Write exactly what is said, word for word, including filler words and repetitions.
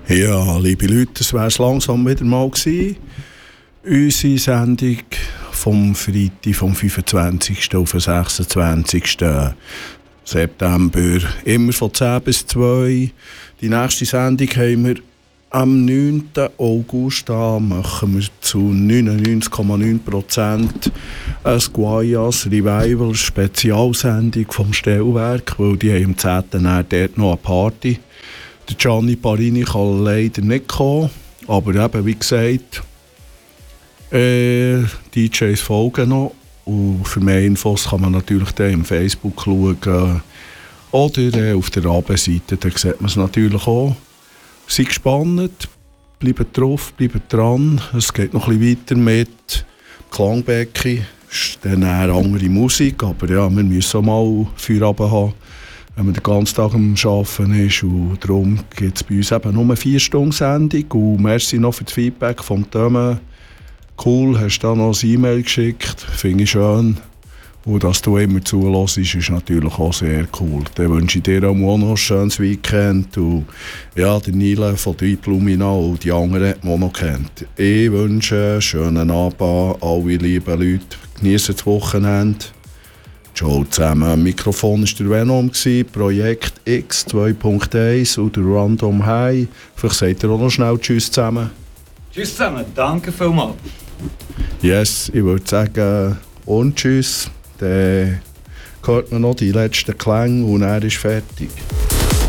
Ja, liebe Leute, das wäre es langsam wieder mal gewesen. Unsere Sendung vom Freitag, vom fünfundzwanzigsten auf den sechsundzwanzigsten September. Immer von zehn bis zwei. Die nächste Sendung haben wir am neunten August. Da machen wir zu neunundneunzig Komma neun Prozent ein Guayas Revival Spezialsendung vom Stellwerk, weil die haben am zehnten dort noch eine Party. Der Gianni Parini kann leider nicht kommen, aber eben, wie gesagt, äh, D Js folgen noch. Und für mehr Infos kann man natürlich dann im Facebook schauen oder äh, auf der Abendseite, da sieht man es natürlich auch. Seid gespannt, bleibt drauf, bleibt dran. Es geht noch ein bisschen weiter mit Klangbecken. Es ist dann eine andere Musik, aber ja, wir müssen auch mal Feierabend haben, wenn man den ganzen Tag am Arbeiten ist. Und darum gibt es bei uns eben nur eine vier Stunden Sendung. Und merci noch für das Feedback vom Thema. Cool, hast du da noch ein E-Mail geschickt, finde ich schön. Und dass du immer zuhörst, ist natürlich auch sehr cool. Dann wünsche ich dir auch noch ein schönes Weekend. Und ja, der Nile von Deep Lumina und die anderen hat man auch noch kennt. Ich wünsche einen schönen Abend an alle lieben Leute. Genießen das Wochenende. Ciao zusammen. Am Mikrofon war der Venom, Projekt X zwei Punkt eins und der Random High. Vielleicht sagt ihr auch noch schnell Tschüss zusammen. Tschüss zusammen, danke vielmals. Yes, ich würde sagen und Tschüss. Dann hört man noch die letzten Klänge und er ist fertig.